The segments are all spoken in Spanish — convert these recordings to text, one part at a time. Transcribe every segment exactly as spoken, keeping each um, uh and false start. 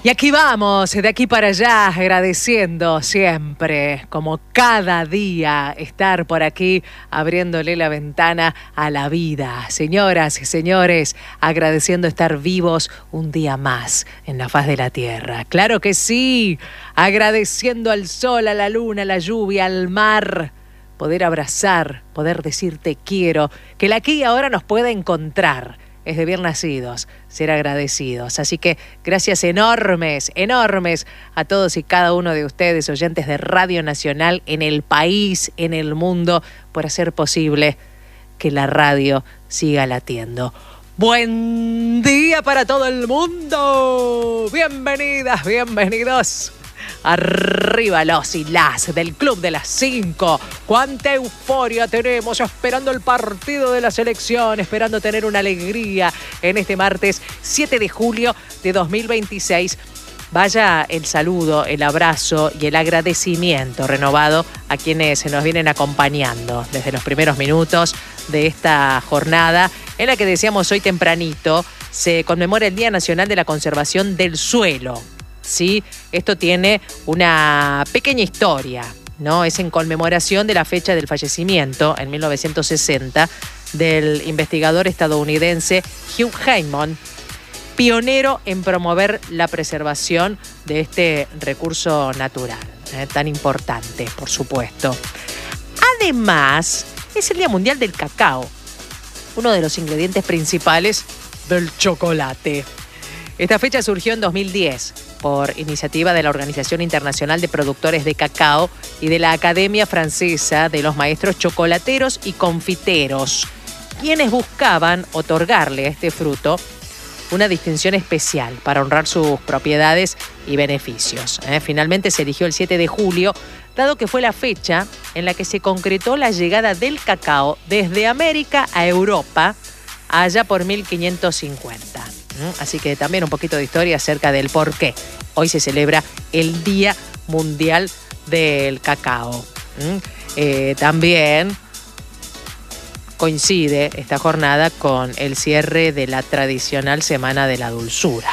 Y aquí vamos, de aquí para allá, agradeciendo siempre, como cada día, estar por aquí abriéndole la ventana a la vida. Señoras y señores, agradeciendo estar vivos un día más en la faz de la tierra. ¡Claro que sí! Agradeciendo al sol, a la luna, a la lluvia, al mar. Poder abrazar, poder decir te quiero, que el aquí y ahora nos pueda encontrar. Es de bien nacidos ser agradecidos. Así que gracias enormes, enormes a todos y cada uno de ustedes, oyentes de Radio Nacional en el país, en el mundo, por hacer posible que la radio siga latiendo. Buen día para todo el mundo. Bienvenidas, bienvenidos. Arriba los y las del Club de las Cinco. Cuánta euforia tenemos esperando el partido de la selección, esperando tener una alegría en este martes siete de julio de dos mil veintiséis. Vaya el saludo, el abrazo y el agradecimiento renovado a quienes se nos vienen acompañando desde los primeros minutos de esta jornada en la que decíamos hoy tempranito se conmemora el Día Nacional de la Conservación del Suelo. Sí, esto tiene una pequeña historia, ¿no? Es en conmemoración de la fecha del fallecimiento en mil novecientos sesenta del investigador estadounidense Hugh Heyman, pionero en promover la preservación de este recurso natural, ¿eh? Tan importante, por supuesto. Además, es el Día Mundial del Cacao, uno de los ingredientes principales del chocolate. Esta fecha surgió en dos mil diez por iniciativa de la Organización Internacional de Productores de Cacao y de la Academia Francesa de los Maestros Chocolateros y Confiteros, quienes buscaban otorgarle a este fruto una distinción especial para honrar sus propiedades y beneficios. ¿Eh? Finalmente se eligió el siete de julio, dado que fue la fecha en la que se concretó la llegada del cacao desde América a Europa allá por mil quinientos cincuenta. Así que también un poquito de historia acerca del por qué hoy se celebra el Día Mundial del Cacao. Eh, también coincide esta jornada con el cierre de la tradicional Semana de la Dulzura.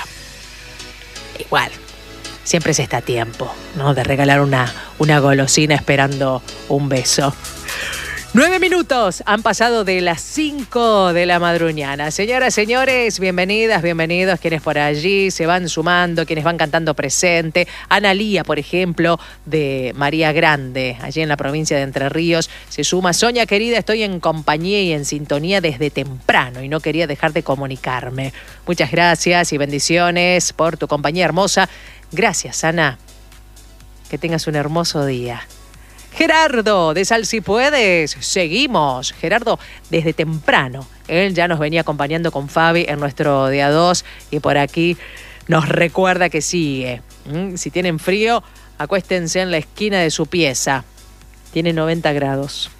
Igual, siempre se está a tiempo, ¿no?, de regalar una, una golosina esperando un beso. Nueve minutos han pasado de las cinco de la madruñana. Señoras, señores, bienvenidas, bienvenidos quienes por allí se van sumando, quienes van cantando presente. Analía, por ejemplo, de María Grande, allí en la provincia de Entre Ríos, se suma. Sonia, querida, estoy en compañía y en sintonía desde temprano y no quería dejar de comunicarme. Muchas gracias y bendiciones por tu compañía hermosa. Gracias, Ana. Que tengas un hermoso día. Gerardo, de Sal Si Puedes, seguimos. Gerardo, desde temprano, él ya nos venía acompañando con Fabi en nuestro día dos y por aquí nos recuerda que sigue. ¿Mm? Si tienen frío, acuéstense en la esquina de su pieza. Tiene noventa grados.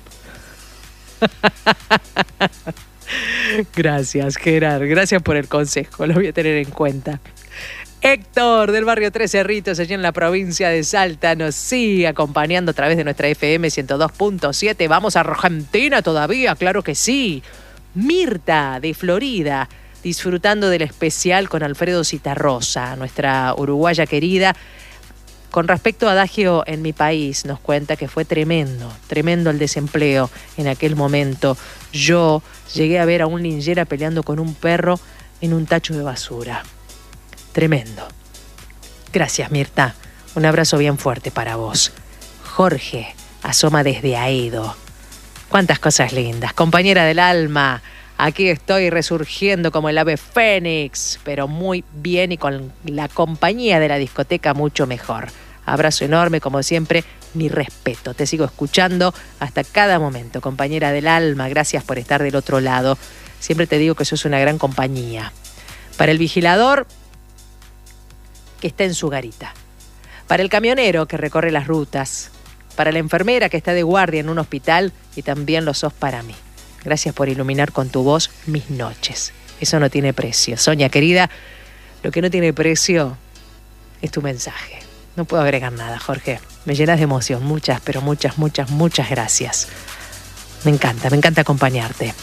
Gracias, Gerardo. Gracias por el consejo, lo voy a tener en cuenta. Héctor, del barrio Tres Cerritos, allí en la provincia de Salta, nos sigue acompañando a través de nuestra F M ciento dos punto siete. Vamos a Argentina todavía, claro que sí. Mirta, de Florida, disfrutando del especial con Alfredo Citarrosa, nuestra uruguaya querida. Con respecto a Adagio en mi país, nos cuenta que fue tremendo, tremendo el desempleo en aquel momento. Yo llegué a ver a un linchera peleando con un perro en un tacho de basura. Tremendo. Gracias, Mirta. Un abrazo bien fuerte para vos. Jorge asoma desde Aedo. Cuántas cosas lindas. Compañera del alma, aquí estoy resurgiendo como el ave fénix, pero muy bien y con la compañía de la discoteca mucho mejor. Abrazo enorme, como siempre, mi respeto. Te sigo escuchando hasta cada momento. Compañera del alma, gracias por estar del otro lado. Siempre te digo que sos una gran compañía. Para el vigilador, que está en su garita. Para el camionero que recorre las rutas. Para la enfermera que está de guardia en un hospital y también lo sos para mí. Gracias por iluminar con tu voz mis noches. Eso no tiene precio. Sonia, querida, lo que no tiene precio es tu mensaje. No puedo agregar nada, Jorge. Me llenas de emoción. Muchas, pero muchas, muchas, muchas gracias. Me encanta, me encanta acompañarte.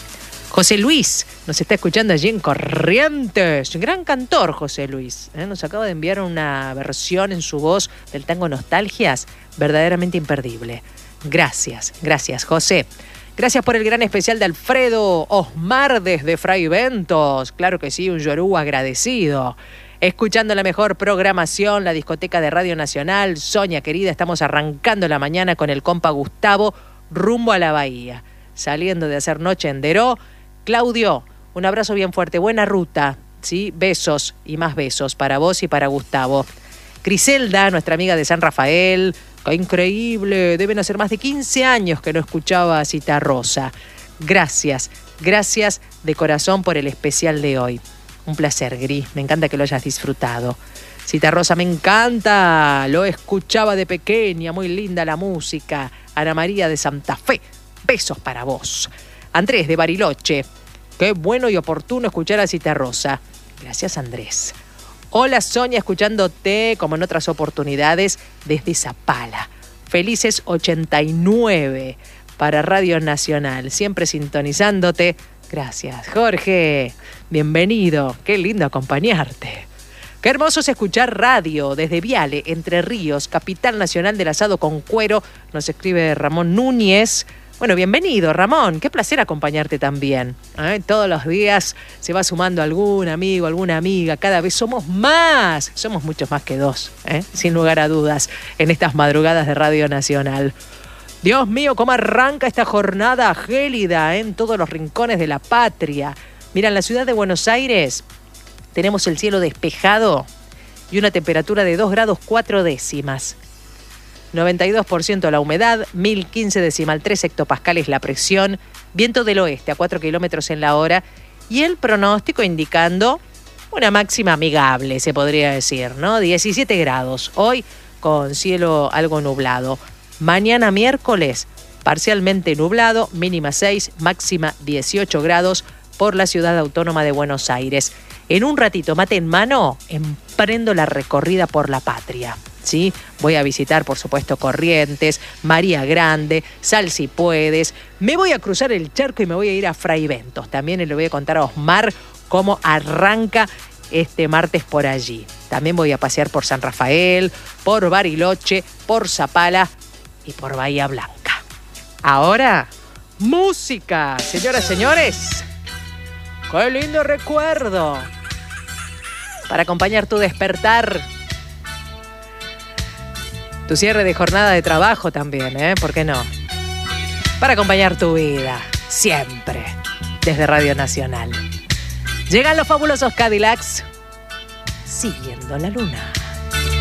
José Luis nos está escuchando allí en Corrientes. Gran cantor, José Luis. ¿eh? Nos acaba de enviar una versión en su voz del tango Nostalgias verdaderamente imperdible. Gracias, gracias, José. Gracias por el gran especial de Alfredo Osmar desde Fraiventos. Claro que sí, un yorú agradecido. Escuchando la mejor programación, la discoteca de Radio Nacional. Sonia, querida, estamos arrancando la mañana con el compa Gustavo rumbo a la bahía. Saliendo de hacer noche en Deró. Claudio, un abrazo bien fuerte. Buena ruta, ¿sí? Besos y más besos para vos y para Gustavo. Griselda, nuestra amiga de San Rafael. ¡Qué increíble! Deben hacer más de quince años que no escuchaba a Citarrosa. Gracias, gracias de corazón por el especial de hoy. Un placer, Gris. Me encanta que lo hayas disfrutado. Citarrosa, me encanta. Lo escuchaba de pequeña. Muy linda la música. Ana María de Santa Fe. Besos para vos. Andrés de Bariloche. Qué bueno y oportuno escuchar a Citarrosa. Gracias, Andrés. Hola, Sonia, escuchándote como en otras oportunidades desde Zapala. Felices ochenta y nueve para Radio Nacional. Siempre sintonizándote. Gracias, Jorge. Bienvenido. Qué lindo acompañarte. Qué hermoso es escuchar radio desde Viale, Entre Ríos, capital nacional del asado con cuero. Nos escribe Ramón Núñez. Bueno, bienvenido, Ramón. Qué placer acompañarte también. ¿Eh? Todos los días se va sumando algún amigo, alguna amiga. Cada vez somos más. Somos muchos más que dos, ¿eh? Sin lugar a dudas, en estas madrugadas de Radio Nacional. Dios mío, cómo arranca esta jornada gélida, ¿eh? En todos los rincones de la patria. Mira, en la ciudad de Buenos Aires tenemos el cielo despejado y una temperatura de dos grados cuatro décimas. noventa y dos por ciento la humedad, mil quince decimal tres hectopascales la presión, viento del oeste a cuatro kilómetros en la hora y el pronóstico indicando una máxima amigable, se podría decir, ¿no? diecisiete grados, hoy con cielo algo nublado. Mañana miércoles, parcialmente nublado, mínima seis, máxima dieciocho grados por la ciudad autónoma de Buenos Aires. En un ratito, mate en mano, emprendo la recorrida por la patria. ¿Sí? Voy a visitar, por supuesto, Corrientes, María Grande, Sal si puedes. Me voy a cruzar el charco y me voy a ir a Fraiventos. También le voy a contar a Osmar cómo arranca este martes por allí. También voy a pasear por San Rafael, por Bariloche, por Zapala y por Bahía Blanca. Ahora, música, señoras y señores. ¡Qué lindo recuerdo! Para acompañar tu despertar. Tu cierre de jornada de trabajo también, ¿eh? ¿Por qué no? Para acompañar tu vida, siempre, desde Radio Nacional. Llegan los fabulosos Cadillacs, siguiendo la luna.